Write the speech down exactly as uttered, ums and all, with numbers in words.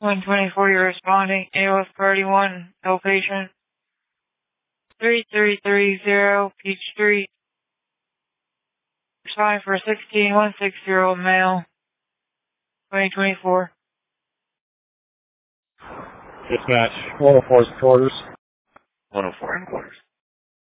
one twenty-four, you're responding. A O S Priority one, outpatient. three three three zero, Peach Street. Responding for a sixteen, one sixty-year-old male. twenty twenty-four. Dispatch, one oh four's quarters. one oh four in quarters.